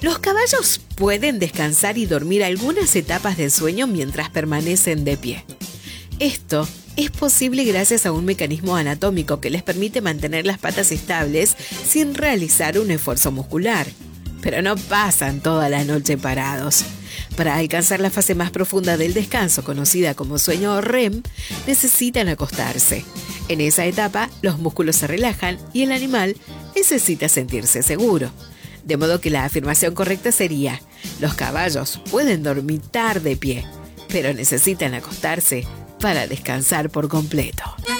Los caballos pueden descansar y dormir algunas etapas del sueño mientras permanecen de pie. Esto es posible gracias a un mecanismo anatómico que les permite mantener las patas estables sin realizar un esfuerzo muscular. Pero no pasan toda la noche parados. Para alcanzar la fase más profunda del descanso, conocida como sueño REM, necesitan acostarse. En esa etapa, los músculos se relajan y el animal necesita sentirse seguro. De modo que la afirmación correcta sería: los caballos pueden dormitar de pie, pero necesitan acostarse para descansar por completo.